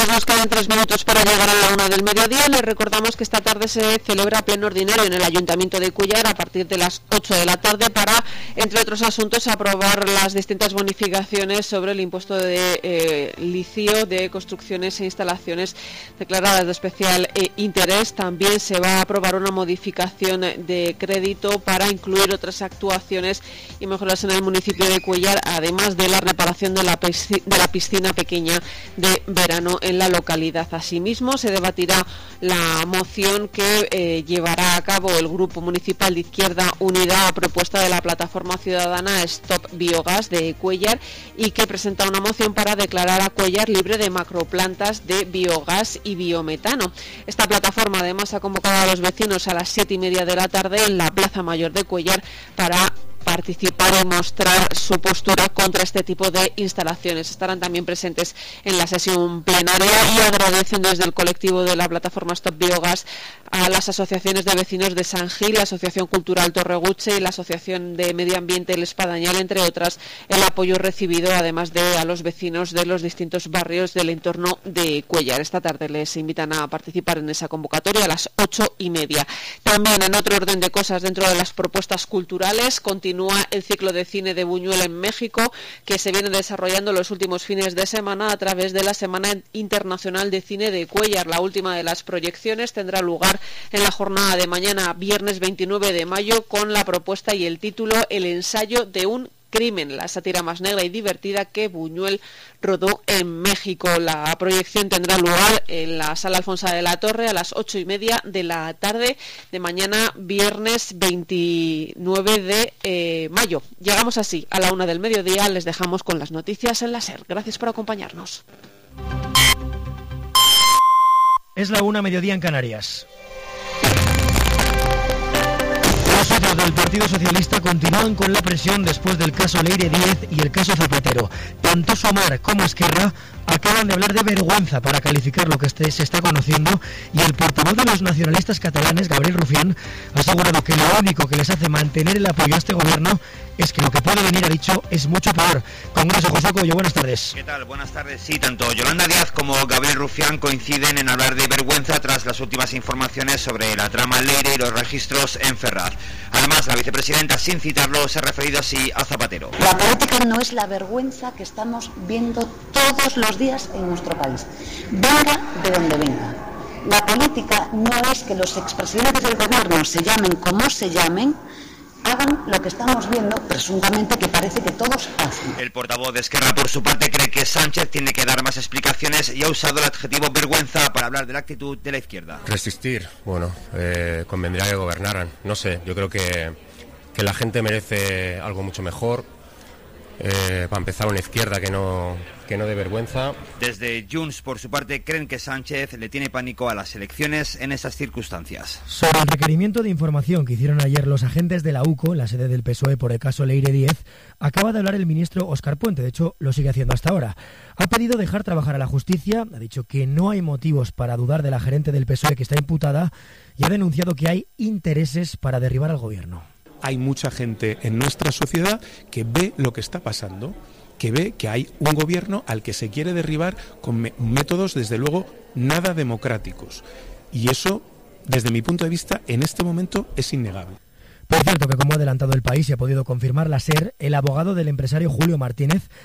Nos quedan 3 minutos para llegar a la 1 del mediodía. Les recordamos que esta tarde se celebra pleno ordinario en el Ayuntamiento de Cuéllar a partir de las 8 de la tarde para, entre otros asuntos, aprobar las distintas bonificaciones sobre el impuesto de licio de construcciones e instalaciones declaradas de especial interés. También se va a aprobar una modificación de crédito para incluir otras actuaciones y mejoras en el municipio de Cuéllar, además de la reparación de la piscina pequeña de verano en la localidad. Asimismo, se debatirá la moción que llevará a cabo el Grupo Municipal de Izquierda Unida a propuesta de la plataforma ciudadana Stop Biogas de Cuéllar y que presenta una moción para declarar a Cuéllar libre de macroplantas de biogás y biometano. Esta plataforma además ha convocado a los vecinos a las 7:30 de la tarde en la Plaza Mayor de Cuéllar para participar y mostrar su postura contra este tipo de instalaciones. Estarán también presentes en la sesión plenaria y agradecen desde el colectivo de la plataforma Stop Biogas a las asociaciones de vecinos de San Gil, la Asociación Cultural Torreguche y la Asociación de Medio Ambiente El Espadañal, entre otras, el apoyo recibido, además de a los vecinos de los distintos barrios del entorno de Cuéllar. Esta tarde les invitan a participar en esa convocatoria a las 8:30. También, en otro orden de cosas, dentro de las propuestas culturales, continúa el ciclo de cine de Buñuel en México, que se viene desarrollando los últimos fines de semana a través de la Semana Internacional de Cine de Cuéllar. La última de las proyecciones tendrá lugar en la jornada de mañana, viernes 29 de mayo, con la propuesta y el título El ensayo de un crimen, la sátira más negra y divertida que Buñuel rodó en México. La proyección tendrá lugar en la Sala Alfonso de la Torre a las 8:30 de la tarde de mañana, viernes 29 de mayo. Llegamos así a la 1 del mediodía. Les dejamos con las noticias en la SER. Gracias por acompañarnos. Es la 1, mediodía en Canarias. Los socios del Partido Socialista continúan con la presión después del caso Leire Díez y el caso Zapatero. Tanto Sumar como Esquerra acaban de hablar de vergüenza para calificar lo que se está conociendo, y el portavoz de los nacionalistas catalanes, Gabriel Rufián, ha asegurado que lo único que les hace mantener el apoyo a este gobierno es que lo que puede venir, ha dicho, es mucho peor. Congreso, José Coello, buenas tardes. ¿Qué tal? Buenas tardes. Sí, tanto Yolanda Díaz como Gabriel Rufián coinciden en hablar de vergüenza tras las últimas informaciones sobre la trama Leire y los registros en Ferraz. Además, la vicepresidenta, sin citarlo, se ha referido así a Zapatero. La política no es la vergüenza que estamos viendo todos los días en nuestro país, venga de donde venga. La política no es que los expresidentes del gobierno se llamen como se llamen, hagan lo que estamos viendo, presuntamente, que parece que todos hacen. El portavoz de Esquerra, por su parte, cree que Sánchez tiene que dar más explicaciones y ha usado el adjetivo vergüenza para hablar de la actitud de la izquierda. Resistir, bueno, convendría que gobernaran. No sé, yo creo que la gente merece algo mucho mejor. Para empezar, una izquierda que no dé vergüenza. Desde Junts, por su parte, creen que Sánchez le tiene pánico a las elecciones en esas circunstancias. Sobre el requerimiento de información que hicieron ayer los agentes de la UCO, en la sede del PSOE, por el caso Leire Díez, acaba de hablar el ministro Óscar Puente. De hecho, lo sigue haciendo hasta ahora. Ha pedido dejar trabajar a la justicia, ha dicho que no hay motivos para dudar de la gerente del PSOE que está imputada, y ha denunciado que hay intereses para derribar al gobierno. Hay mucha gente en nuestra sociedad que ve lo que está pasando, que ve que hay un gobierno al que se quiere derribar con métodos, desde luego, nada democráticos. Y eso, desde mi punto de vista, en este momento es innegable. Por cierto, que como ha adelantado El País y ha podido confirmar la SER, el abogado del empresario Julio Martínez